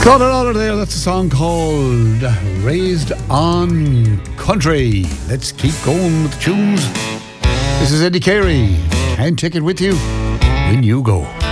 Got it out of there. That's a song called Raised on Country. Let's keep going with the tunes. This is Eddie Carey. Can't take it with you when you go.